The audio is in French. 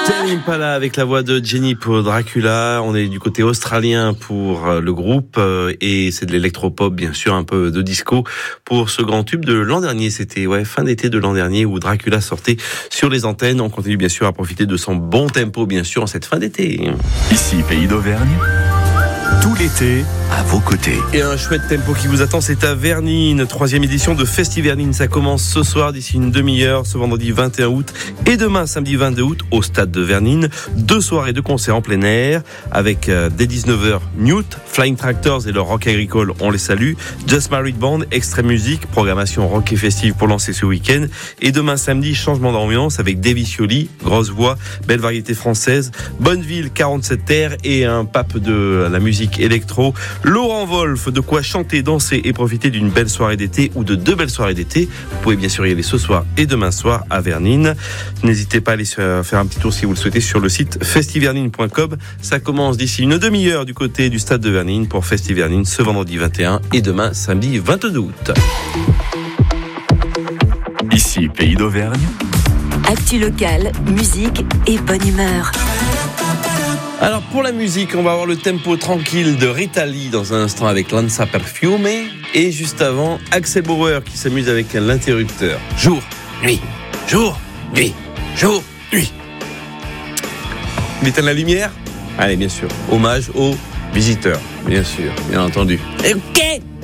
Tame Impala avec la voix de Jenny pour Dracula. On est du côté australien pour le groupe et c'est de l'électropop, bien sûr, un peu de disco pour ce grand tube de l'an dernier. C'était fin d'été de l'an dernier où Dracula sortait sur les antennes. On continue bien sûr à profiter de son bon tempo, bien sûr, en cette fin d'été. Ici, Pays d'Auvergne. Tout l'été, à vos côtés. Et un chouette tempo qui vous attend, c'est à Vernines, 3e édition de Festivernines. Ça commence ce soir, d'ici une demi-heure, ce vendredi 21 août et demain, samedi 22 août, au stade de Vernines. 2 soirées de concerts en plein air, avec dès 19h, Newt, Flying Tractors et leur rock agricole, on les salue. Just Married Band, Extrême Musique, programmation rock et festive pour lancer ce week-end. Et demain, samedi, changement d'ambiance avec Davy Scioli, grosse voix, belle variété française, Bonneville, 47 terres et un pape de la musique électro, Laurent Wolf, de quoi chanter, danser et profiter d'une belle soirée d'été ou de 2 belles soirées d'été. Vous pouvez bien sûr y aller ce soir et demain soir à Vernines. N'hésitez pas à aller faire un petit tour si vous le souhaitez sur le site festivernines.com. Ça commence d'ici une demi-heure du côté du stade de Vernines pour Festivernines ce vendredi 21 et demain samedi 22 août. Ici, Pays d'Auvergne. Actu locale, musique et bonne humeur. Alors pour la musique, on va avoir le tempo tranquille de Rita Lee dans un instant avec Lanza Perfume et juste avant Axel Bauer qui s'amuse avec l'interrupteur. Jour, nuit, jour, nuit, jour, nuit. Il éteint la lumière ? Allez, bien sûr. Hommage aux visiteurs, bien sûr, bien entendu. Ok.